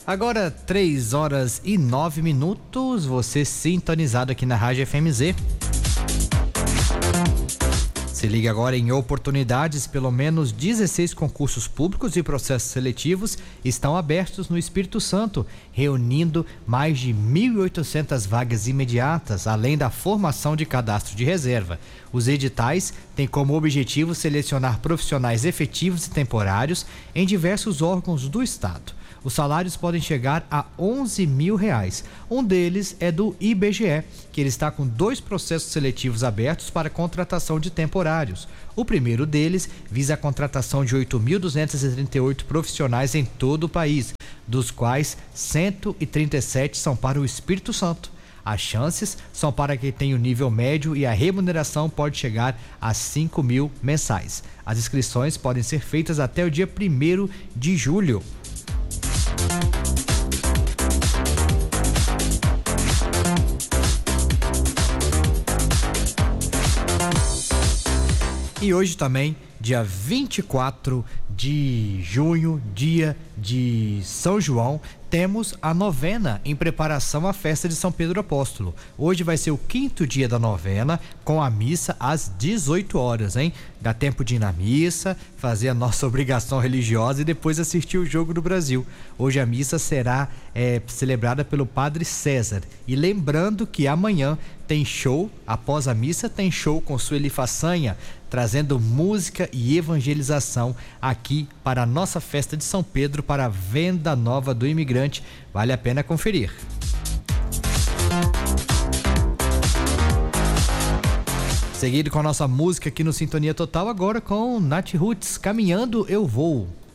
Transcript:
Agora 3h09, você sintonizado aqui na Rádio FMZ. Se liga agora em oportunidades, pelo menos 16 concursos públicos e processos seletivos estão abertos no Espírito Santo, reunindo mais de 1.800 vagas imediatas, além da formação de cadastro de reserva. Os editais têm como objetivo selecionar profissionais efetivos e temporários em diversos órgãos do Estado. Os salários podem chegar a R$11 mil. Um deles é do IBGE, que ele está com 2 processos seletivos abertos para contratação de temporários. O primeiro deles visa a contratação de 8.238 profissionais em todo o país, dos quais 137 são para o Espírito Santo. As chances são para quem tem o nível médio e a remuneração pode chegar a R$5 mil mensais. As inscrições podem ser feitas até o dia 1º de julho. E hoje também, dia 24 de junho, dia de São João, temos a novena em preparação à festa de São Pedro Apóstolo. Hoje vai ser o 5º dia da novena, com a missa às 18 horas, hein? Dá tempo de ir na missa, fazer a nossa obrigação religiosa e depois assistir o Jogo do Brasil. Hoje a missa será celebrada pelo Padre César. E lembrando que amanhã tem show, após a missa tem show com Sueli Façanha, trazendo música e evangelização aqui para a nossa festa de São Pedro, para a Venda Nova do Imigrante. Vale a pena conferir. Seguido com a nossa música aqui no Sintonia Total, agora com Nath Roots, Caminhando Eu Vou.